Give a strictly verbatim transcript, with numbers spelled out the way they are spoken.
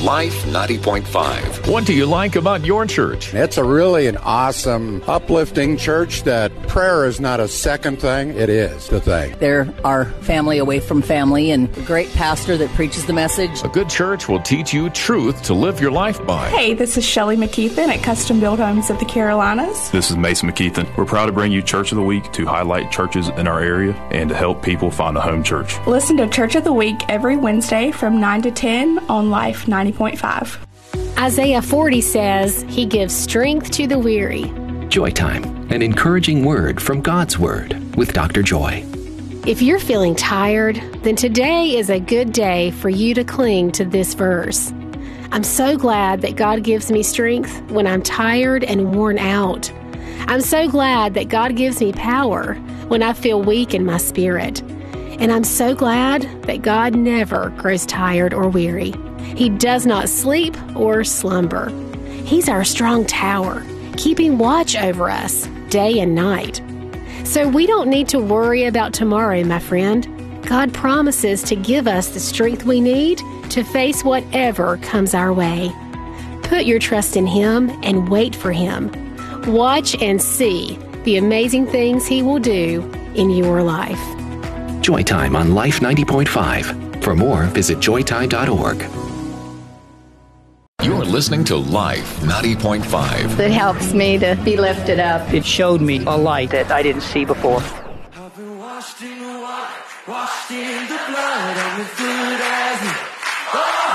Life ninety point five. What do you like about your church? It's a really an awesome, uplifting church that prayer is not a second thing. It is the thing. They're our family away from family and a great pastor that preaches the message. A good church will teach you truth to live your life by. Hey, this is Shelley McKeithen at Custom Built Homes of the Carolinas. This is Mason McKeithen. We're proud to bring you Church of the Week to highlight churches in our area and to help people find a home church. Listen to Church of the Week every Wednesday from nine to ten on Life ninety point five. Isaiah forty says, He gives strength to the weary. Joy Time, an encouraging word from God's Word with Doctor Joy. If you're feeling tired, then today is a good day for you to cling to this verse. I'm so glad that God gives me strength when I'm tired and worn out. I'm so glad that God gives me power when I feel weak in my spirit. And I'm so glad that God never grows tired or weary. He does not sleep or slumber. He's our strong tower, keeping watch over us day and night. So we don't need to worry about tomorrow, my friend. God promises to give us the strength we need to face whatever comes our way. Put your trust in Him and wait for Him. Watch and see the amazing things He will do in your life. Joy Time on Life ninety point five. For more, visit joy time dot org. You're listening to Life ninety point five. It helps me to be lifted up. It showed me a light that I didn't see before. I've been washed in the water, washed in the blood, and as good as new.